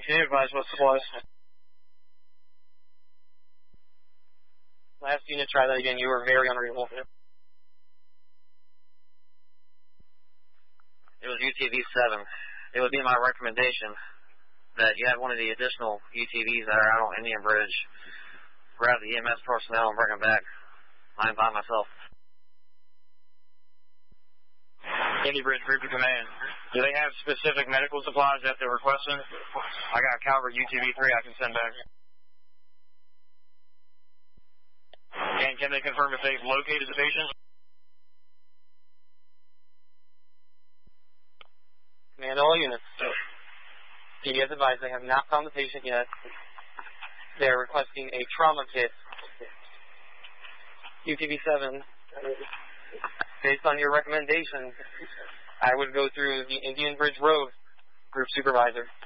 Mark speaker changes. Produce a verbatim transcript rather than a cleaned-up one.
Speaker 1: Can you advise what supplies? Last unit, try that again. You were very unreasonable.
Speaker 2: It was U T V seven. It would be my recommendation that you have one of the additional U T Vs that are out on Indian Bridge. Grab the E M S personnel and bring them back. I'm by myself.
Speaker 1: Indian Bridge, Group of Command. Do they have specific medical supplies that they're requesting? I got Calvert U T V three I can send back. And can they confirm if they've located the patient? Command all units. P D S advised they have not found the patient yet. They're requesting a trauma kit. U T V seven, based on your recommendation, I would go through the Indian Bridge Road Group Supervisor.